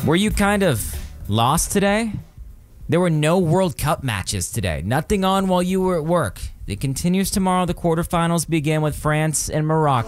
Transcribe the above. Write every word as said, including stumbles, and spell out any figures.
Were you kind of lost today? There were no World Cup matches today. Nothing on while you were at work. It continues tomorrow. The quarterfinals begin with France and Morocco.